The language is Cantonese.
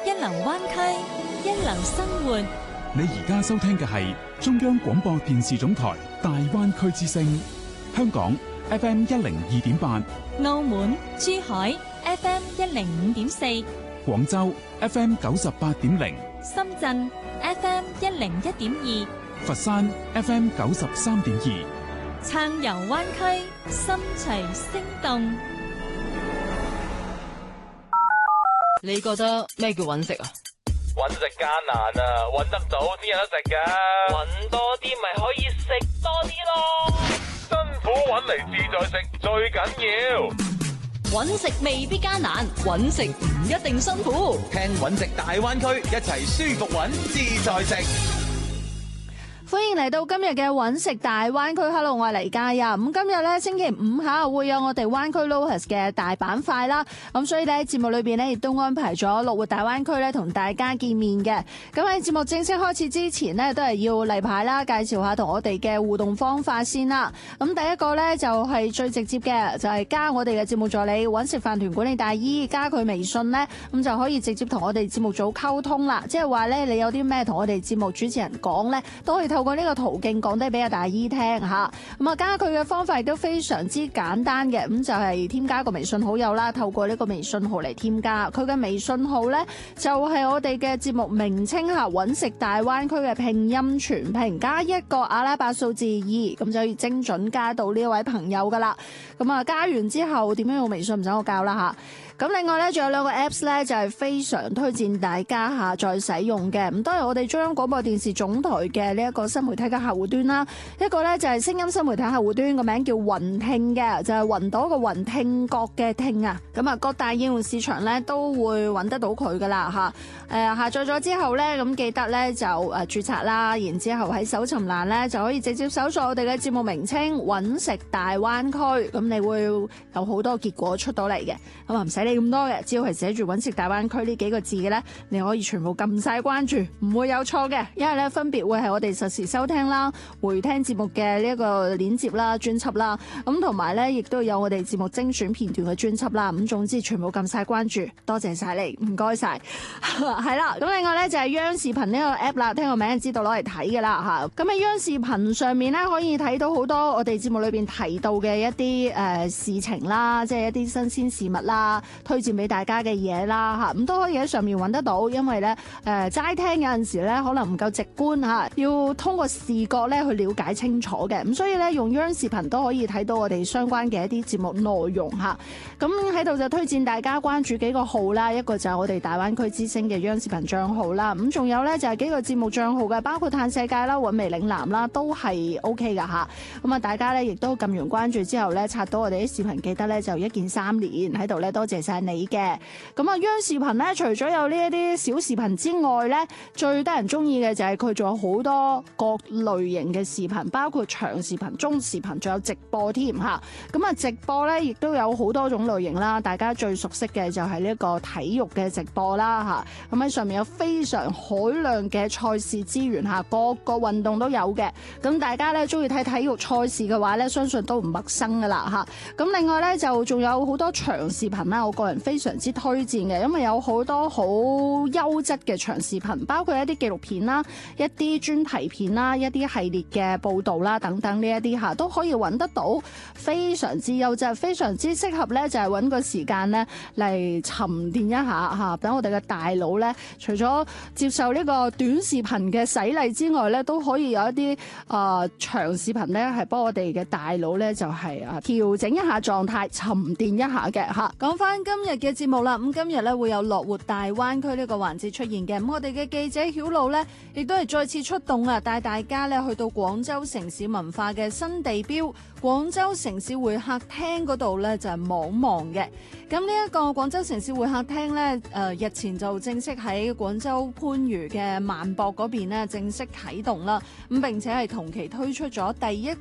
一流灣區，一流生活。 你而家收聽嘅係中央廣播電視總台大灣區之聲，香港 FM 102.8， 澳門、珠海 FM 105.4， 廣州 FM 98.0， 深圳 FM 101.2， 佛山 FM 93.2， 暢遊灣區，心隨聲動。 你覺得咩叫揾食啊？ 揾食艱難啊，揾得到先有得食噶。 揾多啲咪可以食多啲咯。 辛苦揾嚟自在食最緊要。 揾食未必艱難，揾食唔一定辛苦。 聽揾食大灣區，一齊舒服揾自在食。 歡迎嚟到今日嘅揾食大灣區。Hello， 我係黎嘉欣。咁今日咧星期五下會有我哋灣區 Locus 嘅大板塊啦。咁所以咧節目裏邊咧亦都安排咗樂活大灣區咧同大家見面嘅。咁喺節目正式開始之前呢，都係要例牌啦，介紹下同我哋嘅互動方法先啦。咁第一個咧就係最直接嘅，就係加我哋嘅節目助理揾食飯團管理大姨，加佢微信咧，咁就可以直接同我哋節目組溝通啦。即係話咧，你有啲咩同我哋節目主持人講咧，都可以透過呢個途徑講低俾阿大姨聽吓。咁啊，加佢嘅方法亦都非常之簡單嘅，咁就係添加個微信好友啦，透過呢個微信號嚟添加佢嘅微信號咧，就係我哋嘅節目名稱吓，揾食大灣區嘅拼音全拼加一個阿拉伯數字2，咁就可以精準加到呢位朋友噶啦。咁啊，加完之後點樣用微信唔使我教啦吓。咁另外咧，仲有兩個 Apps 咧，就係非常推薦大家下載使用嘅。咁都係我哋中央廣播電視總台嘅呢一個新媒體嘅客戶端啦。一個咧就係聲音新媒體客戶端，個名叫雲聽嘅，就係雲朵個雲，聽覺嘅聽啊。咁啊，各大應用市場咧都會揾得到佢噶啦吓。下載咗之後咧，咁記得咧就註冊啦，然之後喺搜尋欄咧就可以直接搜索我哋嘅節目名稱揾食大灣區，咁你會有好多結果出到嚟嘅。咁啊唔使理咁多嘅，只要係寫住揾食大灣區呢幾個字嘅咧，你可以全部撳晒關注，唔會有錯嘅。因為咧分別會係我哋實時收聽啦、回聽節目嘅呢一個鏈接啦、專輯啦，咁同埋咧亦都有我哋節目精選片段嘅專輯啦。咁總之全部撳晒關注，多謝晒你，唔該晒。係啦，咁另外咧就係央視頻呢個 app 啦，聽個名就知道攞嚟睇嘅啦吓。咁喺央視頻上面咧可以睇到好多我哋節目裏邊提到嘅一啲事情啦，即係一啲新鮮事物啦，推薦俾大家嘅嘢啦吓，咁都可以喺上面揾得到。因為咧齋聽有陣時咧可能唔夠直觀吓，要通過視覺咧去了解清楚嘅。咁所以咧用央視頻都可以睇到我哋相關嘅一啲節目內容吓。咁喺度就推薦大家關注幾個號啦，一個就係我哋大灣區之聲嘅央視頻賬號啦。咁仲有咧就係幾個節目賬號嘅，包括嘆世界啦、韻味嶺南啦，都係 OK 噶吓。咁啊，大家咧亦都撳完關注之後咧，刷到我哋啲視頻，記得咧就一鍵3連喺度咧，多謝晒你嘅。咁啊，央視頻咧，除咗有呢一啲小視頻之外咧，最得人中意嘅就係佢仲有好多各類型嘅視頻，包括長視頻、中視頻，仲有直播添吓。咁啊，直播咧亦都有好多種類型啦，大家最熟悉嘅就係呢一個體育嘅直播啦吓。咁喺上面有非常海量嘅賽事資源吓，各個運動都有嘅。咁大家咧中意睇體育賽事嘅話咧，相信都唔陌生噶啦吓。咁另外咧就仲有好多長視頻啦，我個人非常之推薦嘅，因為有好多好優質嘅長視頻，包括一啲紀錄片啦、一啲專題片啦、一啲系列嘅報道啦等等呢一啲吓，都可以揾得到，非常之優質，非常之適合咧就係揾個時間咧嚟沉澱一下吓，等我哋嘅大腦咧，除咗接受呢個短視頻嘅洗禮之外咧，都可以有一啲長視頻咧係幫我哋嘅大腦咧就係調整一下狀態，沉澱一下嘅吓。講翻今日嘅節目啦，咁今日咧會有樂活大灣區呢個環節出現嘅。咁我哋嘅記者曉露咧，亦都係再次出動啊，帶大家咧去到廣州城市文化嘅新地標廣州城市會客廳嗰度咧就係望望嘅。咁呢一個廣州城市會客廳咧，日前就正式喺廣州番禺嘅萬博嗰邊咧正式啟動啦。咁並且係同期推出咗第一